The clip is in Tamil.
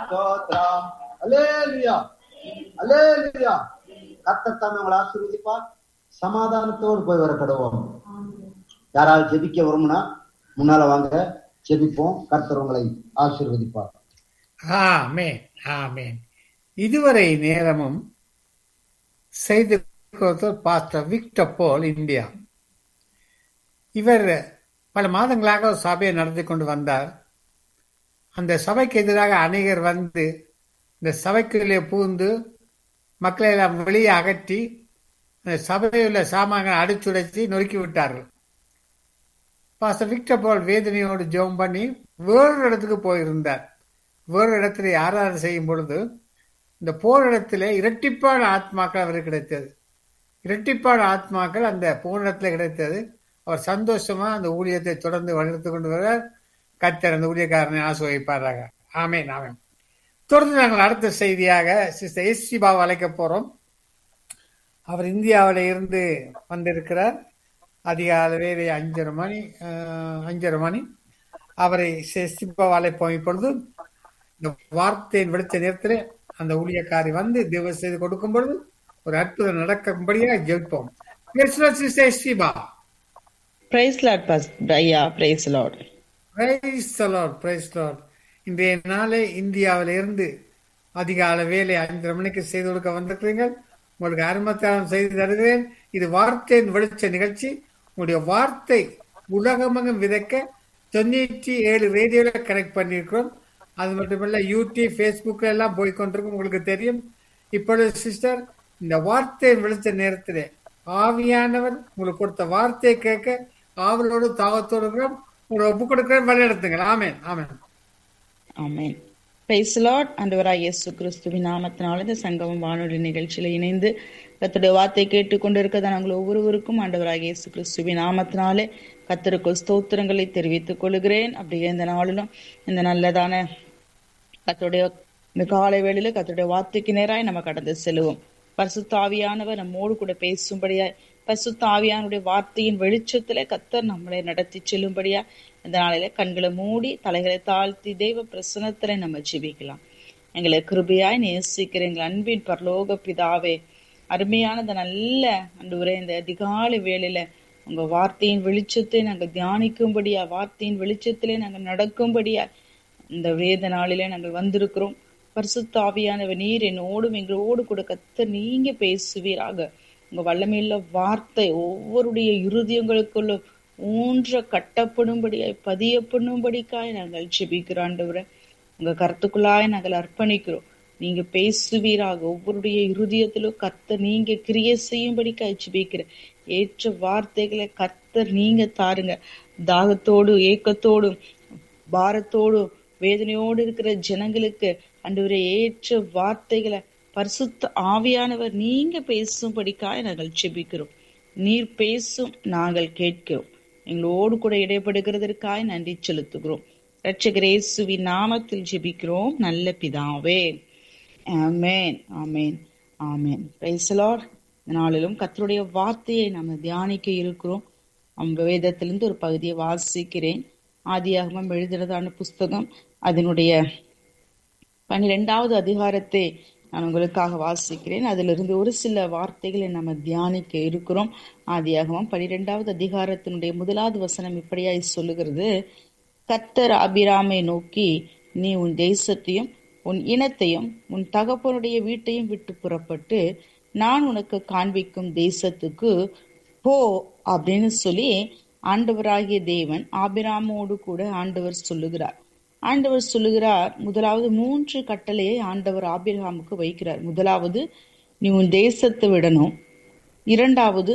ஸ்தோத்திரம். அல்லேலூயா, அல்லேலூயா. கர்த்தர் தாமே உங்களை ஆசீர்வதிப்பார். சமாதானத்தோடு போய் வரப்படுவோம். யாராவது ஜெபிக்க வரும்னா முன்னால வாங்க, ஜெபிப்போம். கர்த்தர் உங்களை ஆசீர்வதிப்பார். ஆமென், ஆமென். இதுவரை நேரமும் செய்து பாஸ்டர் விக்டர் போல், இந்தியா. இவர் பல மாதங்களாக ஒரு சபையை நடத்தி கொண்டு வந்தார். அந்த சபைக்கு எதிராக அநேகர் வந்து இந்த சபைக்குள்ளே பூந்து மக்களை எல்லாம் வெளியே அகற்றி அந்த சபையில் உள்ள சாமான்களை அடிச்சுடைச்சி நொறுக்கி விட்டார்கள். பாஸ்டர் விக்டர் போல் வேதனையோடு ஜெபம் பண்ணி வேறு இடத்துக்கு போயிருந்தார். வேறு இடத்துல ஆராதனை செய்யும் பொழுது இந்த போர் இடத்துல இரட்டிப்பான ஆத்மாக்கள் அவருக்கு கிடைத்தது. இரட்டிப்பான ஆத்மாக்கள் அந்த போர் இடத்துல கிடைத்தது. அவர் சந்தோஷமா அந்த ஊழியத்தை தொடர்ந்து வளர்த்து கொண்டு வர கர்த்தர் அந்த ஊழியக்காரனை ஆசீர்வதிப்பாராக. ஆமென், ஆமென். தொடர்ந்து நாங்கள் அடுத்த செய்தியாக சிஸ்டர் எஸ்.சி. பாபு அழைக்க போறோம். அவர் இந்தியாவில இருந்து வந்திருக்கிறார். அதிகாலை 5:30 மணி அவரை எஸ்.சி. பாபு அழைப்போம். இப்பொழுது இந்த வார்த்தையின் வெளிச்ச நேரத்தில் அந்த ஊழியக்காரி வந்து தேவ செய்து கொடுக்கும் பொழுது ஒரு அற்புதம் நடக்கும்படியாக ஜெபிப்போம். Sister SC. Babu. Praise Lord, Pastor. Yeah, praise Lord. Praise the Lord, praise the Lord. இன்றைய நாளை இந்தியாவில இருந்து அதிகாலை வேலை 5:30 மணிக்கு செய்து கொடுக்க வந்திருக்கிறீர்கள். உங்களுக்கு அருமத்தாரம் செய்து தருகிறேன். இது வார்த்தையின் வெளிச்ச நிகழ்ச்சி. உங்களுடைய வார்த்தை உலகமெங்கும் விதைக்க 97 ரேடியோல கனெக்ட் பண்ணியிருக்கிறோம். அது மட்டுமல்ல யூடியூப், ஃபேஸ்புக்ல எல்லாம் போய்கொண்டிருக்கும், உங்களுக்கு தெரியும். இப்பொழுது சிஸ்டர், இந்த வார்த்தையின் வெளிச்ச நேரத்தில் ஆவியானவர் உங்களுக்கு கொடுத்த வார்த்தையை கேட்க ஆவலோடு தாகத்தோடு இருக்கிறோம். உங்களை ஒப்பு கொடுக்கிறேன், வழிநடத்துங்கள். ஆமென், ஆமென், ஆமென். Price Lord. ஆண்டவராகிய இயேசு கிறிஸ்துவின் நாமத்தினால இந்த சங்கமம் வானொலி நிகழ்ச்சியில இணைந்து கர்த்தருடைய வார்த்தை கேட்டுக்கொண்டிருக்கிறதா நாங்கள் ஒவ்வொருவருக்கும் ஆண்டவராகிய இயேசு கிறிஸ்துவின் நாமத்தினாலே கர்த்தருக்கு ஸ்தோத்திரங்களை தெரிவித்துக் கொள்கிறேன். அப்படியே இந்த நாளிலும் இந்த நல்லதான கர்த்தருடைய இந்த காலை வேளையில கர்த்தருடைய வார்த்தைக்கு நேராய் நம்ம கடந்து செல்லுவோம். பரிசுத்த ஆவியானவர் நம்மோடு கூட பேசும்படியாய், பரிசுத்த ஆவியானுடைய வார்த்தையின் வெளிச்சத்துல கர்த்தர் நம்மளை நடத்தி செல்லும்படியா இந்த நாளில கண்களை மூடி தலைகளை தாழ்த்தி தெய்வ பிரசன்னத்துல நம்ம ஜெபிக்கலாம். எங்களை கிருபையாய் நேசிக்கிற எங்கள் அன்பின் பரலோக பிதாவே, அருமையான இந்த நல்ல ஆண்டவரே, இந்த அதிகாலை வேளையில உங்க வார்த்தையின் வெளிச்சத்தை நாங்கள் தியானிக்கும்படியா, வார்த்தையின் வெளிச்சத்திலே நாங்கள் நடக்கும்படியா இந்த வேத நாளிலே நாங்கள் வந்திருக்கிறோம். பரிசுத்த ஆவியானவர் நீர் என்னோடும் எங்களோடு கூட கர்த்தர் நீங்க பேசுவீராக. உங்க வல்லமையுள்ள வார்த்தை ஒவ்வொருடைய இருதயங்களுக்குள்ள ஊன்ற கட்டப்படும்படியாய் பதியப்படும்படிக்காய் நாங்கள் ஜெபிக்கிறோம். ஆண்டவரே, உங்க கருத்துக்குள்ளாய் நாங்கள் அர்ப்பணிக்கிறோம். நீங்க பேசுவீராக. ஒவ்வொருடைய இருதயத்திலும் கர்த்தர் நீங்க கிரியை செய்யும்படிக்காய் ஜெபிக்கிறேன். ஏற்ற வார்த்தைகளை கர்த்தர் நீங்க தாருங்க. தாகத்தோடு, ஏக்கத்தோடு, பாரத்தோடு, வேதனையோடு இருக்கிற ஜனங்களுக்கு ஆண்டவரே ஏற்ற வார்த்தைகளை பரிசுத்த ஆவியானவர் நீங்க பேசும்படிக்காய் நாங்கள் ஜெபிக்கிறோம். நீர் பேசும், நாங்கள் கேட்கிறோம். எங்களோடு கூட இடைப்படுகிறதற்காய் நன்றி செலுத்துகிறோம். இரட்சகர் இயேசுவின் நாமத்தில் ஜெபிக்கிறோம் நல்ல பிதாவே. ஆமென், ஆமென், ஆமென். Praise the Lord. இந்த நாளிலும் கர்த்தருடைய வார்த்தையை நம்ம தியானிக்க இருக்கிறோம். வேதத்திலிருந்து ஒரு பகுதியை வாசிக்கிறேன். ஆதியாகமம் எழுதுறதான புஸ்தகம் அதனுடைய 12வது அதிகாரத்தை நான் உங்களுக்காக வாசிக்கிறேன். அதிலிருந்து ஒரு சில வார்த்தைகளை நம்ம தியானிக்க இருக்கிறோம். ஆதியாகமம் 12வது அதிகாரத்தினுடைய 1வது வசனம் இப்படியாய் சொல்லுகிறது. கர்த்தர் ஆபிராமை நோக்கி, நீ உன் தேசத்தையும் உன் இனத்தையும் உன் தகப்பனுடைய வீட்டையும் விட்டு புறப்பட்டு நான் உனக்கு காண்பிக்கும் தேசத்துக்கு போ அப்படின்னு சொல்லி ஆண்டவராகிய தேவன் ஆபிராமோடு கூட ஆண்டவர் சொல்லுகிறார். முதலாவது 3 கட்டளையை ஆண்டவர் ஆபிரகாமுக்கு வைக்கிறார். முதலாவது, நீ உன் தேசத்தை விடணும். இரண்டாவது,